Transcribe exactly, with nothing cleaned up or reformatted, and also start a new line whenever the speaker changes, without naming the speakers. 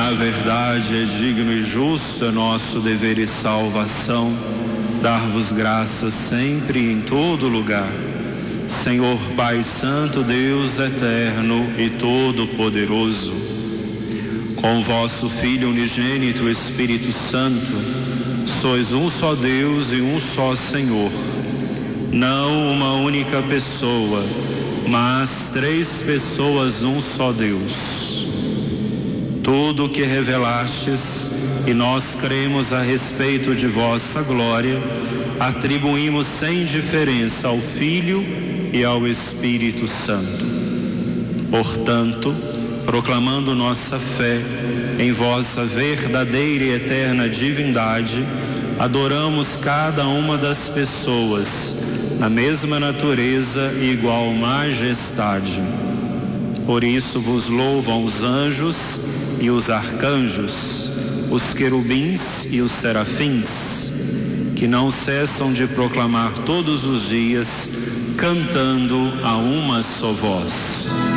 Na verdade, é digno e justo, é nosso dever e salvação, dar-vos graças sempre e em todo lugar. Senhor Pai Santo, Deus eterno e todo-poderoso, com vosso Filho unigênito, Espírito Santo, sois um só Deus e um só Senhor, não uma única pessoa, mas três pessoas num só Deus. Tudo o que revelastes, e nós cremos a respeito de vossa glória, atribuímos sem diferença ao Filho e ao Espírito Santo. Portanto, proclamando nossa fé em vossa verdadeira e eterna divindade, adoramos cada uma das pessoas na mesma natureza e igual majestade. Por isso vos louvam os anjos e os arcanjos, os querubins e os serafins, que não cessam de proclamar todos os dias, cantando a uma só voz.